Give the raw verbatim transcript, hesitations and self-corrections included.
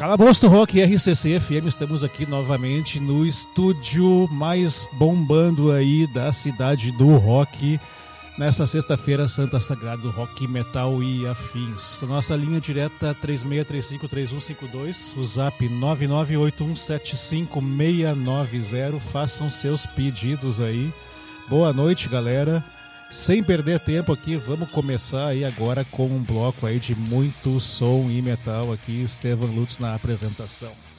Calabouço Rock R C C F M, estamos aqui novamente no estúdio mais bombando aí da cidade do rock, nessa sexta-feira santa sagrada do rock, metal e afins. Nossa linha direta três seis três cinco três um cinco dois, o zap nove nove oito um sete cinco seis nove zero, façam seus pedidos aí. Boa noite, galera. Sem perder tempo aqui, vamos começar aí agora com um bloco aí de muito som e metal aqui, Estevan Lutz na apresentação.